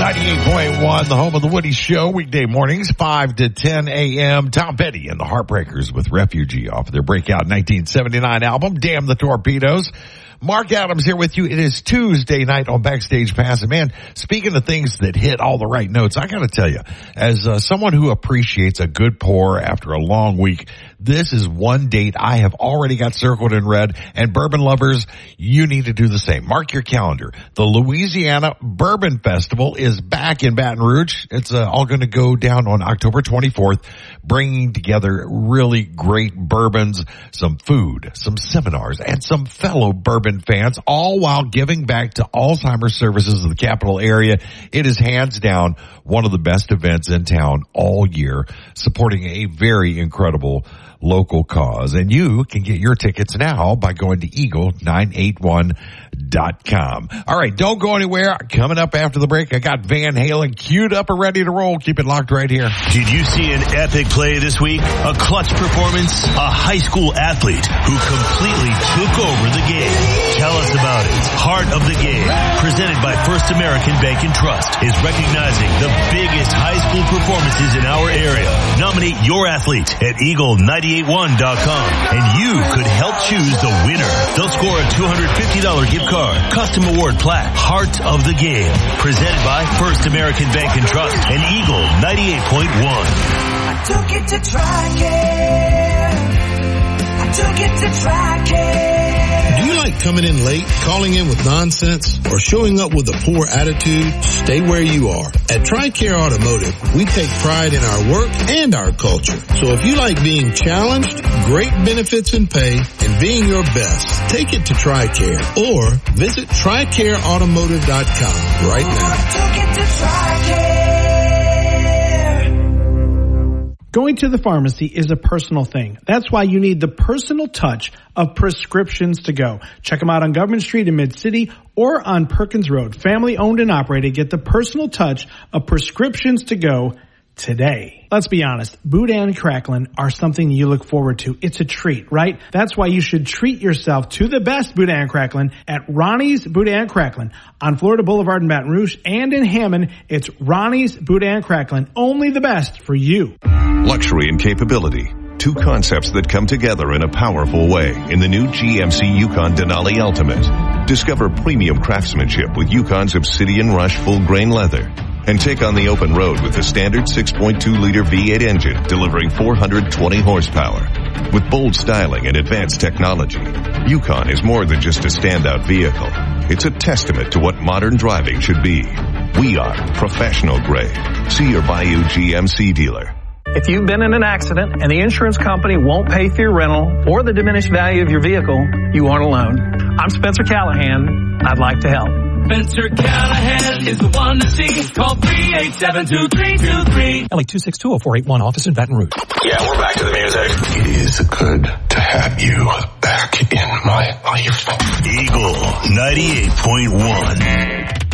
98.1, the home of the Woody Show, weekday mornings, 5 to 10 a.m. Tom Petty and the Heartbreakers with Refugee off their breakout 1979 album, Damn the Torpedoes. Mark Adams here with you. It is Tuesday night on Backstage Pass. And man, speaking of things that hit all the right notes, I gotta tell you, as someone who appreciates a good pour after a long week, this is one date I have already got circled in red, and bourbon lovers, you need to do the same. Mark your calendar. The Louisiana Bourbon Festival is back in Baton Rouge. It's all going to go down on October 24th, bringing together really great bourbons, some food, some seminars, and some fellow bourbon fans, all while giving back to Alzheimer's services of the capital area. It is hands down one of the best events in town all year, supporting a very incredible local cause. And you can get your tickets now by going to eagle981.com. All right, don't go anywhere. Coming up after the break, I got Van Halen queued up and ready to roll. Keep it locked right here. Did you see an epic play this week? A clutch performance? A high school athlete who completely took over the game. Tell us about it. Heart of the Game, presented by First American Bank and Trust, is recognizing the biggest high school performances in our area. Nominate your athlete at eagle981.com and you could help choose the winner. They'll score a $250 gift card, custom award plaque. Heart of the Game, presented by First American Bank and Trust and Eagle 98.1. I took it to TRICARE. I took it to TRICARE. Do you like coming in late, calling in with nonsense, or showing up with a poor attitude? Stay where you are. At TRICARE Automotive, we take pride in our work and our culture. So if you like being challenged, great benefits and pay, and being your best, take it to TRICARE or visit TRICAREautomotive.com right now. Took it to TRICARE. Going to the pharmacy is a personal thing. That's why you need the personal touch of Prescriptions to Go. Check them out on Government Street in Mid-City or on Perkins Road. Family owned and operated. Get the personal touch of Prescriptions to Go today. Let's be honest, Boudin and Cracklin are something you look forward to. It's a treat, right? That's why you should treat yourself to the best Boudin and Cracklin at Ronnie's Boudin and Cracklin on Florida Boulevard in Baton Rouge, and in Hammond, it's Ronnie's Boudin and Cracklin. Only the best for you. Luxury and capability. Two concepts that come together in a powerful way in the new GMC Yukon Denali Ultimate. Discover premium craftsmanship with Yukon's Obsidian Rush full-grain leather. And take on the open road with the standard 6.2-liter V8 engine delivering 420 horsepower. With bold styling and advanced technology, Yukon is more than just a standout vehicle. It's a testament to what modern driving should be. We are professional grade. See your Bayou GMC dealer. If you've been in an accident and the insurance company won't pay for your rental or the diminished value of your vehicle, you aren't alone. I'm Spencer Callahan. I'd like to help. Spencer Callahan is the one to see. Call 387-2323. LA 262-0481, office in Baton Rouge. Yeah, we're back to the music. It is good to have you back in my life. Eagle 98.1.